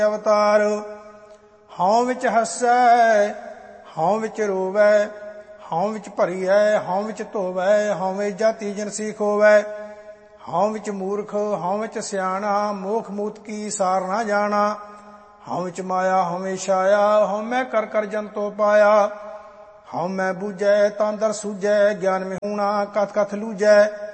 ਅਵਤਾਰ। ਹਉ ਵਿੱਚ ਹੱਸੈ ਹਉ ਵਿੱਚ ਰੋਵੈ, ਹਉ ਵਿੱਚ ਭਰੀਐ ਹਉ ਵਿੱਚ ਧੋਵੈ, ਹਉ ਜਾਤੀ ਜਿਨਸੀ ਖੋਵੈ। ਹਉ ਵਿੱਚ ਮੂਰਖ ਹਉ ਵਿੱਚ ਸਿਆਣਾ, ਮੋਖ ਮੂਤ ਕੀ ਸਾਰ ਨਾ ਜਾਣਾ। ਹਉ ਵਿੱਚ ਮਾਇਆ ਹਉ ਵਿੱਚ ਛਾਇਆ, ਹਉ ਮੈਂ ਕਰ ਕਰ ਜੰਤੋ ਪਾਇਆ। ਹਉ ਮੈਂ ਬੂਝੈ ਤਾਂ ਦਰ ਸੂਝੈ, ਗਿਆਨ ਵਿਹੂਣਾ ਕਥ ਕਥ ਲੂਝੈ।